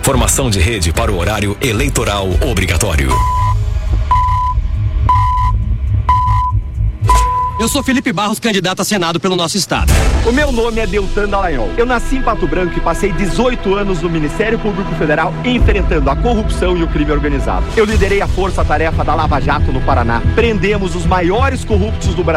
Formação de rede para o horário eleitoral obrigatório. Eu sou Felipe Barros, candidato a Senado pelo nosso estado. O meu nome é Deltan Dallagnol. Eu nasci em Pato Branco e passei 18 anos no Ministério Público Federal enfrentando a corrupção e o crime organizado. Eu liderei a força-tarefa da Lava Jato no Paraná. Prendemos os maiores corruptos do Brasil.